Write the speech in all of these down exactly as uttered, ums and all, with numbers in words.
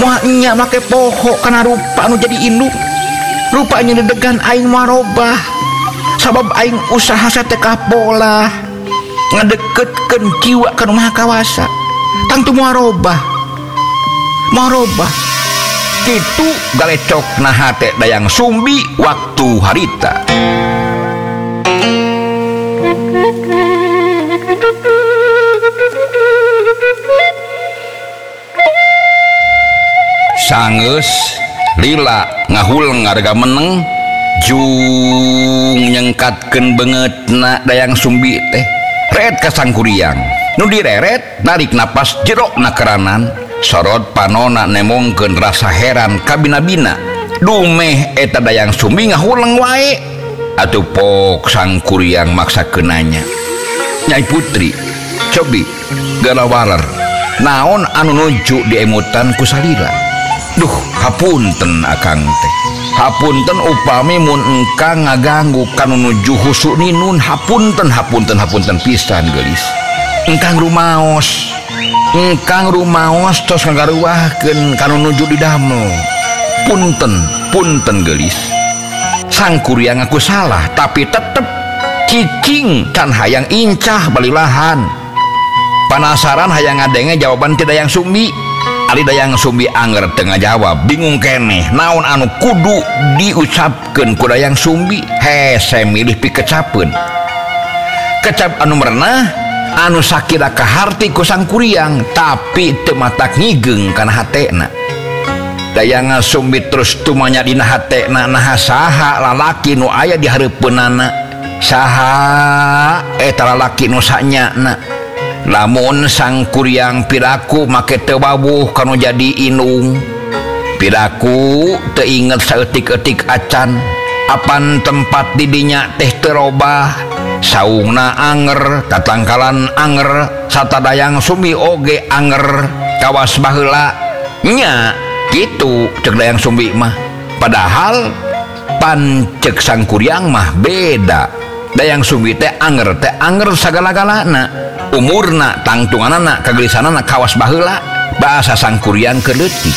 muanya make pohok karena rupa anu jadi induk rupanya dedegan aing marobah sabab aing usaha sateka pola ngedeketkeun jiwa ka rumah kawasa tangtu marobah marobah kitu galecokna hate Dayang Sumbi waktu harita. Sangeus lila ngahul ngarga meneng jung nyengkatkeun beungeutna Dayang Sumbi teh red ka sangkuriang nu direret narik napas jerokna keranan sorot panona nemongkeun rasa heran ka bina-bina dumeh eta Dayang Sumbi ngahuleng wae atuh pok sangkuriang maksakeun nanya Nyai Putri cobi galawaler naon anu nuju diemutan ku salila. Duh, hapunten akang teh. Hapunten upami mun engkang ngaganggu kanu nuju husuk ninun, hapunten hapunten hapunten pisan geulis. Engkang rumaos. Engkang rumaos tos ngagaruahkeun kanu nuju didamel. Punten, punten geulis. Sangkuriang aku salah, tapi tetep cicing can hayang incah balilahan. Panasaran hayang ngadenge jawaban ti Dayang Sumbi. Ari Dayang Sumbi anger tengah jawab bingung keneh naon anu kudu diucapkeun ku Dayang Sumbi hese milih pikecapeun kecap anu merenah anu sakira ka harti ku sangkuriang tapi teu matak ngigeng kana hatena. Dayang Sumbi terus tumanya dina hatena naha saha lalaki nu aya di hareupeunana saha eta lalaki nu sanyana. Lamun sangkuriang piraku make teu bawuh kanu jadi inung piraku teu inget saeutik-eutik acan apan tempat didinya teh teu robah saungna anger tatangkalan anger sarta Dayang Sumbi oge anger kawas baheula nya kitu ceuk Dayang Sumbi mah padahal pan ceuk sangkuriang mah beda. Dayang Sumbi teh anger teh anger sagala-galana umurna tangtunganana kagelisanana kawas baheula bahasa sangkuriang keur leutik.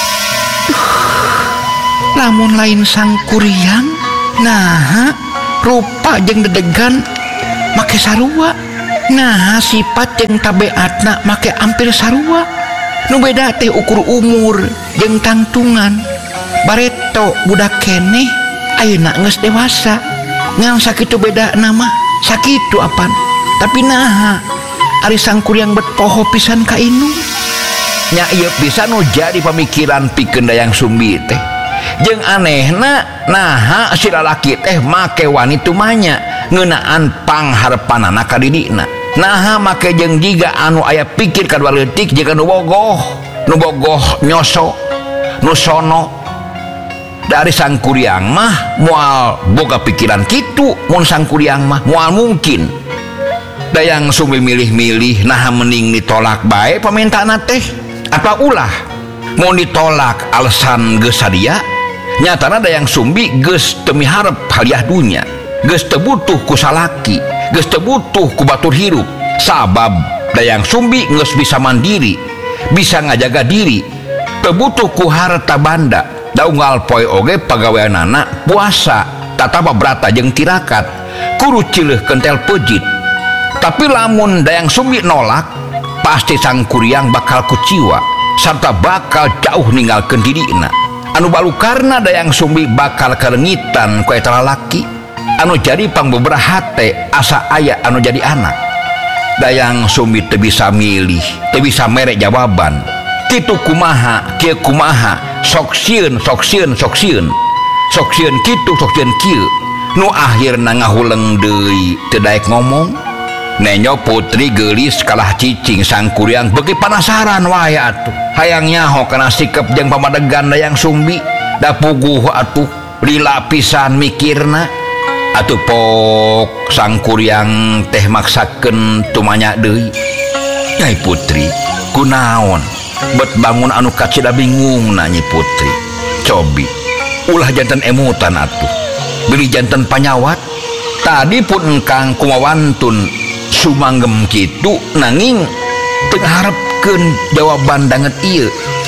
Lamun lain sangkuriang nah rupa jeung dedegan make sarua nah sifat jeung tabeatna make ampir sarua nu beda teh ukur umur jeung tangtungan bareto budak keneh ayeuna geus dewasa ngan sakitu beda nama sakitu apan tapi naha ari sangkuriang bet poho pisan ka inung nya ieu pisan nu jadi pamikiran pikeun Dayang Sumbi teh jeung anehna naha si lalaki teh make wanita manya ngeunaan pangharepanana ka didina naha make jeung jiga anu aya pikir kadua leutik jiga nu bogoh nu bogoh nyoso nu sono. Dari sangkuriang mah moal boga pikiran kitu mun sangkuriang mah moal mungkin. Dayang Sumbi milih-milih nah mending ditolak bae pamintaana teh apa ulah mun ditolak alasan geus sadia nyatana Dayang Sumbi geus teu miharep haliah dunya geus teu butuh ku salaki geus teu butuh ku batur hirup sabab Dayang Sumbi geus bisa mandiri bisa ngajaga diri teu butuh ku harta banda. Daunggal poe oge pagaweanana puasa tatapa brata jeung tirakat kudu cileuh kentel pejit tapi lamun Dayang Sumbi nolak pasti sangkuriang bakal kuciwa sarta bakal jauh ninggalkeun didina anu balukarna Dayang Sumbi bakal karengitan ku eta lalaki anu jadi pangbeberaha hate asa aya anu jadi anak. Dayang Sumbi teu bisa milih teu bisa mere jawaban kitu kumaha kieu kumaha sok sieun sok sieun sok sieun sok sieun kitu sok sieun kieu nu akhirna ngahuleng deui teu daek ngomong. Nenyo Putri geulis kalah cicing sangkuriang beuki panasaran wae atuh hayang nyaho kana sikep jeung pamadegan Dayang Sumbi da puguh atuh lila pisan mikirna atuh pok sangkuriang teh maksakeun tumanya deui. Nyai Putri kunaon bet bangun anu kacida bingung Nyi Putri cobi ulah janten emutan atuh beli janten panyawat tadi pun engkang kumawantun sumanggem kitu nanging teu harepkeun jawaban danget ieu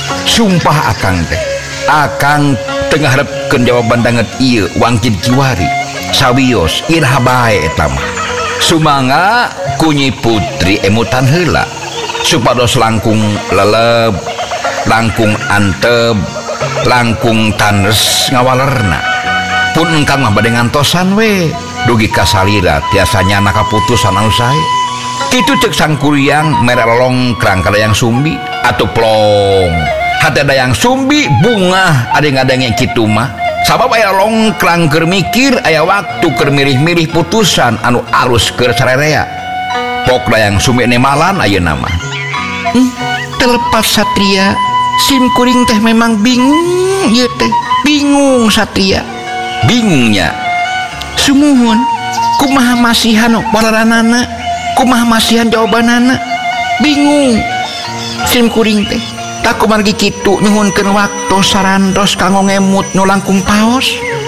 Sumpah akang teh akang tengah harapkeun jawaban danget ieu wangkid kiwari sawios iraha bae eta mah sumangga kunyi putri emutan heula supados langkung leleb langkung anteb langkung tanes ngawalerna pun engkang mah bade ngantosan we dugi ka salira tiasanya anak kaputusan anu sae kitu ceuk sang kuryang mere longkrang ka dayang sumbi atuh plong hate dayang sumbi bunga adeng-adenge kitu mah sabab aya longkrang keur mikir aya waktu keur milih-milih putusan anu alus keur sarerea pok dayang sumbi nemalan ayeuna mah hmm, terlepas satria sim kuring teh memang bingung ieu teh bingung satria bingungnya sumuhun kumaha masihan walaranana kumaha masihan jawabanana bingung sim kuring teh tak kumargi kitu nyuhunkeun waktu sarantos kanggo ngemut nu langkung paos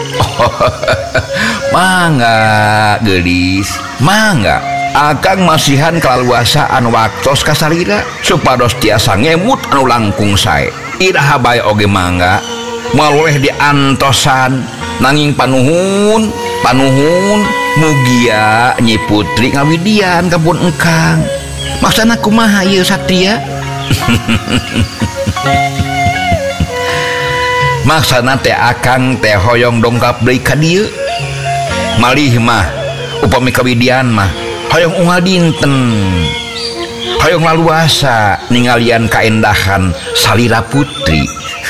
mangga geulis mangga akang masihan kalaluasaan waktos ka salira supados tiasa ngemut anu langkung sae iraha bae oge mangga moal weh diantosan nanging panuhun panuhun mugia Nyi Putri ngawidian kapun engkang maksana kumaha ieu satria maksana teh akang teh hoyong dongkap deui ka dieu malih mah upami kawidian mah hoyong unggal dinten hoyong laluasa ningalian kaendahan salira putri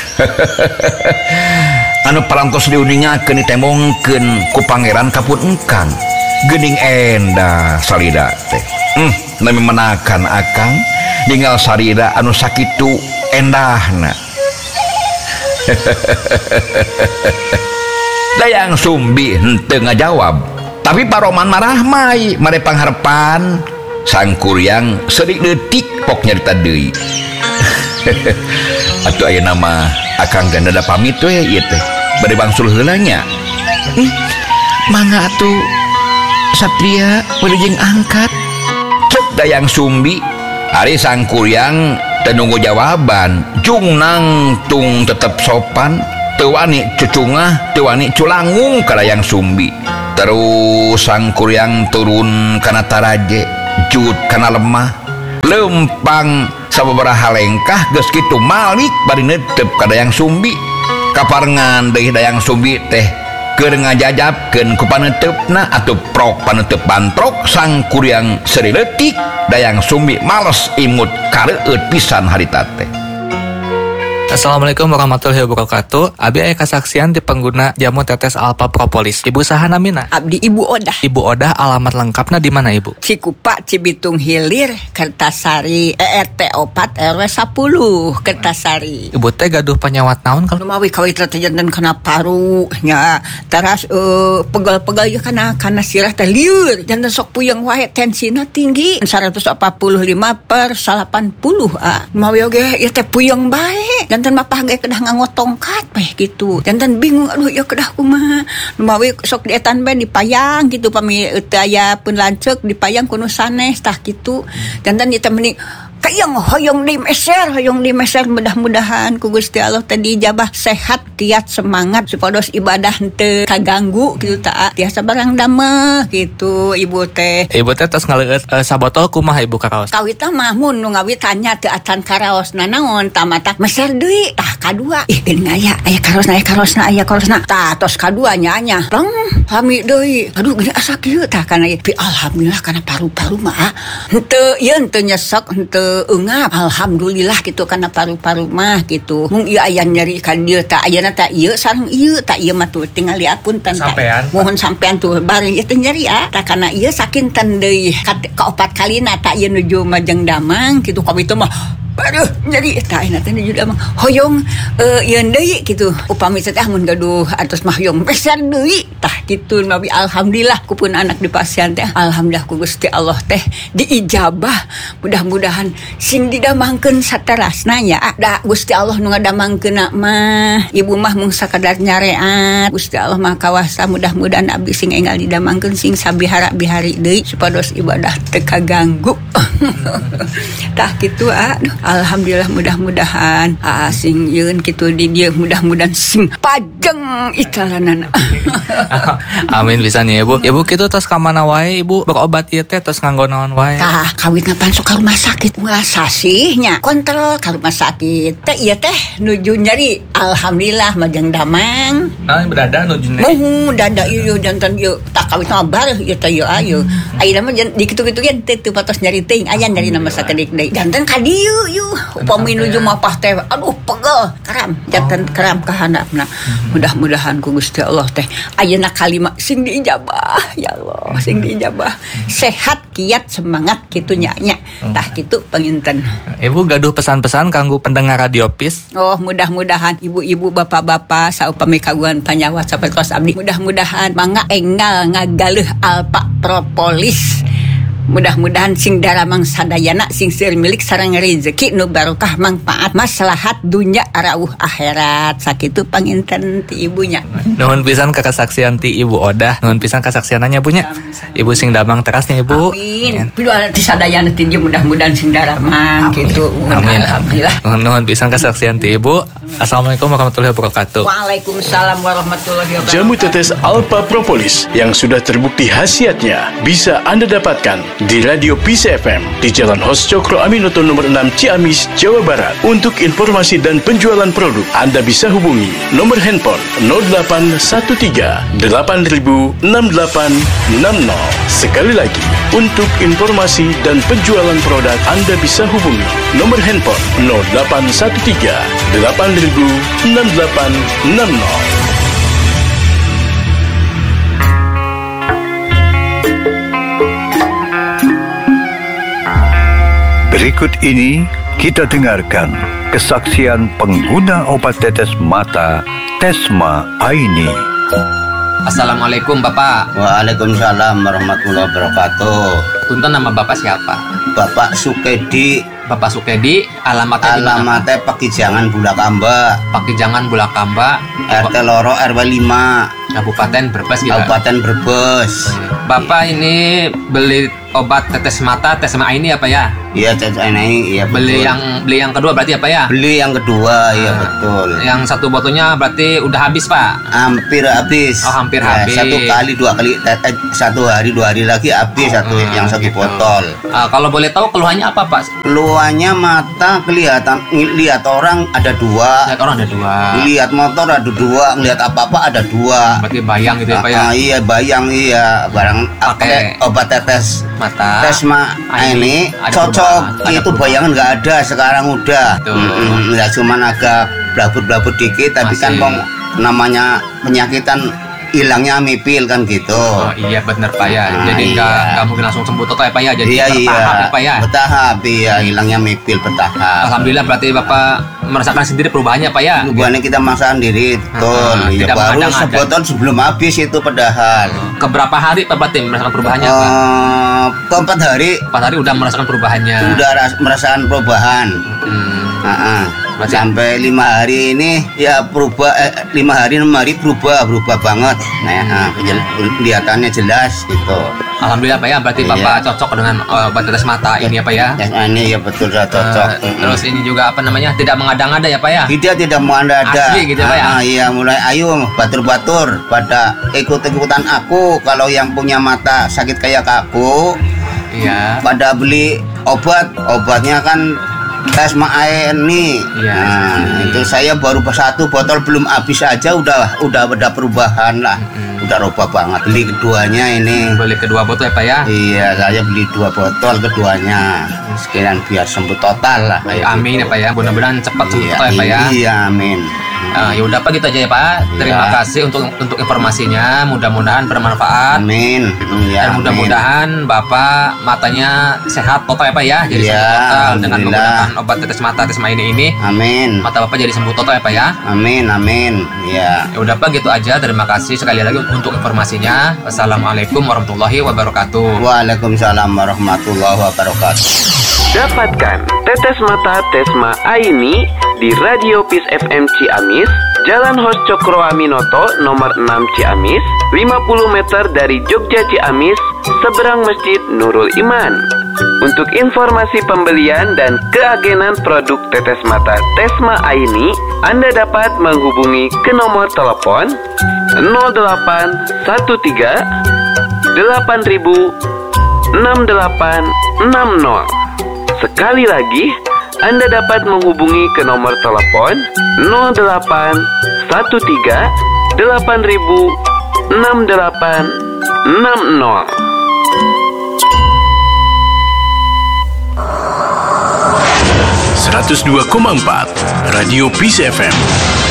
anu parantos diuningakeun ditemongkeun ku pangeran kapun engkang geuning endah salira teh hmm, nami menakan akang ninggal salira anu sakitu endahna dayang sumbi henteu ngajawab tapi paroman marah mai mare pangharepan sang kuryang seudik leutik pok nyarita deui atuh ayeuna mah akang ganda da pamit we ieu teh bade bangsul heula nya hmm, mangga atuh satria wilujeng angkat cek dayang sumbi ari sang kuryang teu nunggu jawaban jung nangtung tetep sopan teu wani cucungah teu wani culangung ka dayang sumbi terus sang kuryang turun kana taraje jut kana lemah lempang sababaraha lengkah geus kitu malik bari neuteup ka dayang sumbi kaparengan deui dayang sumbi teh keur ngajajabkeun ku paneuteup,na atuh prok paneuteuk bantrok sang kuryang seri leutik dayang sumbi males imut kareueut pisan harita teh. Assalamualaikum warahmatullahi wabarakatuh. Abi aya kasaksian di pengguna jamu tetes Alpha Propolis. Ibu saha namina? Abdi Ibu Odah. Ibu Odah alamat lengkapna di mana Ibu? Cikupa Cibitung Hilir, Kertasari, E R T opat R W sepuluh, Kertasari. Ibu teh gaduh penyawat naon kalau Lumawi kawit janten kana paru nya. Teras uh, pegal-pegal ya kana kana sirah teh lieur. Janten sok puyeng wae tensina tinggi seratus empat puluh lima per delapan puluh. Ah, lumawi oge ieu teh puyeng bae. Jantan mapah ge kedah nganggo tongkat peh gitu. Jantan bingung aduh ya kedah kumaha. Lumawi sok dietan bae dipayang gitu pami teu aya pun lanceuk dipayang kuno sanes tah kitu. Jantan ieu teh meni kayang hoyong di meser, hoyong di meser mudah-mudahan ku Gusti Allah tadi ijabah sehat, kiat, semangat supados ibadah henteu kaganggu gitu ta. Tiasa barang dameh gitu Ibu teh. Ibu teh tos ngaleueut uh, sabotol kumaha Ibu karaos? Kawitna mah mun nu ngawit tanya teu acan karaosna naon tamata meser deui tah kadua. Ih geuning aya aya karosna aya karosna aya karosna. Tah tos kadua nya nya. Pleng hami deui. Aduh geuning asa kieu tah kana ieu. Alhamdulillah kana paru-paru mah henteu ieu henteu nyesek henteu engap alhamdulillah gitu karena paru-paru mah gitu mung ieu aya nyeri ka dieu tah ayeuna tah ieu sareng ieu tah ieu mah tuh tinggal liapunten tah mohon sampean tuh bari ieu teh nyeri ah tah kana ieu sakinten deui ka opat kalina tah ieu nuju Majeng Damang gitu ka kitu mah baruh nyeri tah ayeuna teh nuju Damang hoyong uh, ieu deui gitu upami teh mun gaduh atos mah hoyong besar deui tah kitu nabi alhamdulillah kupun anak di pasien teh alhamdulillah ku Gusti Allah teh diijabah mudah-mudahan sing didamangkeun saterasna nya da Gusti Allah nu ngadamangkeunna mah ibu mah mung sakadar nyareat Gusti Allah mah kawasa mudah-mudahan abdi sing enggal didamangkeun sing sabihara bihari deui supados ibadah teu kaganggu. Tah gitu aduh alhamdulillah mudah-mudahan ah, sing yeun kitu di dia mudah-mudahan sing pajeng ikalanan. Amin pisan ya Ibu. Ibu kitu tos ka mana wae Ibu berobat ieu teh tos nganggo naon wae? Tah kawit ngapan sok ka rumah sakit ngasa sihnya kontrol ka rumah sakit teh ieu teh nuju nyari alhamdulillah majeng damang. Nah berada nuju nih. Oh dada ieu jantan ieu tak kawit mah bareuh ieu teh ieu ayeuna. Ayeuna mah di kitu-kitu ge teu patos nyari teuing aya nyari nama sakedik deui. Jantan ka dieu yuh upami nuju mapah teh aduh pegel karam jantan karam ka handapna. Mudah-mudahan ku Gusti Allah teh ayeuna kalimat sing diijabah ya Allah sing diijabah sehat kiat semangat kitu nya nya tah kitu panginten. Ibu gaduh pesan-pesan kanggo pendengar Radio Peace. Oh mudah-mudahan ibu-ibu bapak-bapak saupami kagungan panyawa sapertos abdi mudah-mudahan mangga enggal ngagaleuh Alpa Propolis. Mudah-mudahan sing daramang sadayana sing seueur milik sareng rezeki nu barokah manfaat maslahat dunya arauh akhirat sakitu panginten ti ibunya. Nuhun pisan ka kasaksian ti Ibu Odah, nuhun pisan kasaksiananya Bunya. Ibu sing damang terasnya Ibu. Amin. Piduh ti sadayana ti mudah-mudahan sing daramang kitu. Amin. Alhamdulillah. Nuhun pisan kasaksian ti Ibu. Assalamualaikum warahmatullahi wabarakatuh. Waalaikumsalam warahmatullahi wabarakatuh. Jamu tetes Alpa Propolis yang sudah terbukti khasiatnya bisa Anda dapatkan di Radio Peace F M di Jalan Hos Cokro Aminoto nomor enam Ciamis, Jawa Barat. Untuk informasi dan penjualan produk, Anda bisa hubungi nomor handphone nol delapan satu tiga delapan nol enam delapan enam nol. Sekali lagi, untuk informasi dan penjualan produk, Anda bisa hubungi nomor handphone nol delapan satu tiga delapan nol enam delapan enam nol. Berikut ini kita dengarkan kesaksian pengguna obat tetes mata Tesma Aini. Assalamualaikum Bapak. Waalaikumsalam warahmatullahi wabarakatuh. Punten nama Bapak siapa? Bapak Sukedi. Bapak Sukedi, alamatnya di mana? Alamatnya Pakijangan Bulakamba. Pakijangan Bulakamba, R T Loro R W lima. Kabupaten Brebes gitu. Kabupaten Brebes. Bapak ini beli obat tetes mata Tesma ini apa ya? Iya, tetes ini iya betul. Beli yang beli yang kedua berarti apa ya? Beli yang kedua, iya betul. Yang satu botolnya berarti udah habis, Pak? Hampir habis. Oh, hampir ya, habis. Satu kali dua kali eh, satu hari dua hari lagi habis satu Hmm, yang satu gitu. botol. Uh, kalau boleh tahu keluhannya apa, Pak? Keluhannya mata kelihatan lihat orang ada dua. Lihat orang ada dua. Lihat motor ada dua, ngelihat apa-apa ada dua. Berarti bayang gitu ya, Pak ya? Ah, iya bayang iya barang Pakai obat tetes mata. Tesma ini ada cocok perubahan, ada itu perubahan. bayangan nggak ada sekarang udah. Betul. Mm-mm, ya cuman agak blabut-blabut dikit tapi Masih. kan pong namanya penyakitan hilangnya mipil kan gitu. Oh iya benar Pak ya. Nah, Jadi nggak iya. nggak mungkin langsung sembuh total ya Pak ya. Jadi iya iya bertahap ya Pak ya. bertahap iya hilangnya mipil bertahap. Alhamdulillah berarti Bapak merasakan sendiri perubahannya Pak ya. Perubahannya kita masakan diri betul. Ah, Iya tidak baru mengadang-adang. sebotol sebelum habis itu padahal. Keberapa hari Pak berarti merasakan perubahannya Pak? Eh, keempat hari Empat hari udah merasakan perubahannya. udah ras- merasakan perubahan. Hmm. Uh-uh. Berarti- Sampai lima hari ini ya berubah eh, lima hari enam hari berubah berubah banget. Nah, uh, kejel- kelihatannya jelas gitu. Alhamdulillah Pak ya. Berarti Iya. Bapak cocok dengan uh, obat tetes mata ini ya Pak ya. Ya, ini ya betul sudah cocok. Eh, Mm-mm. terus ini juga apa namanya tidak mengada-ngada ya Pak ya. Tidak tidak mau anda ada. Asli gitu, Pak, ya? Ah, iya mulai ayo batur-batur pada ikut-ikutan aku kalau yang punya mata sakit kayak aku Iya. pada beli obat obatnya kan Tesma ini. Iya, Nah, ini. itu saya baru satu botol belum habis aja udah udah ada perubahan lah. Udah rubah banget. Beli keduanya ini. Beli kedua botol ya Pak ya. Iya, saya beli dua botol keduanya. Sekalian biar sembuh total lah. Baik, kayak amin gitu. ya Pak ya. Mudah-mudahan cepat sembuh Iya, total ya Pak ya. Iya, amin. Ah, ya udah Pak gitu aja ya Pak. Terima Iya. kasih untuk untuk informasinya. Mudah-mudahan bermanfaat. Amin. Iya, Dan mudah-mudahan Bapak matanya sehat total ya Pak ya. Jadi Iya, sembuh total dengan alhamdulillah. menggunakan obat tetes mata Tesma ini ini. Amin. Mata Bapak jadi sembuh total ya Pak ya. Amin, amin. Ya. Ya udah Pak gitu aja. Terima kasih sekali lagi untuk informasinya. Wassalamualaikum warahmatullahi wabarakatuh. Waalaikumsalam warahmatullahi wabarakatuh. Dapatkan tetes mata Tesma Aini di Radio Peace F M Ciamis, Jalan Hos Cokro Aminoto nomor enam Ciamis, lima puluh meter dari Jogja Ciamis, seberang Masjid Nurul Iman. Untuk informasi pembelian dan keagenan produk tetes mata Tesma Aini, Anda dapat menghubungi ke nomor telepon nol delapan satu tiga delapan ribu enam delapan enam nol. Sekali lagi, Anda dapat menghubungi ke nomor telepon nol delapan satu tiga delapan ribu enam delapan enam nol. seratus dua koma empat Radio Peace F M.